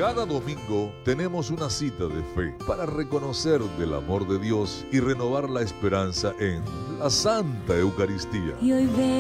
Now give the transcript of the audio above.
Cada domingo tenemos una cita de fe para reconocer del amor de Dios y renovar la esperanza en la Santa Eucaristía. Y hoy